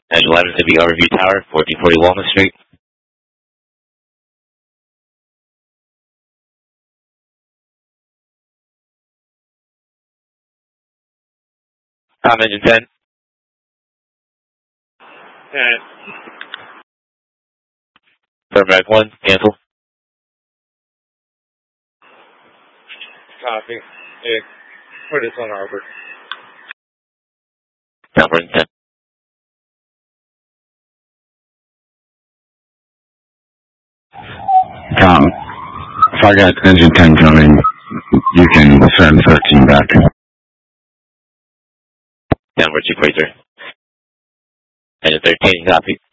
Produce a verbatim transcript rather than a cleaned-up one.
Engine eleven to be Overview Tower, fourteen forty Walnut Street. Com Engine ten. ten. Thermac one, cancel. Copy. Yeah. Put this on Arbor. Number ten. Tom, if I got engine ten coming, you can send thirteen back. Downward Equator. Engine thirteen, copy.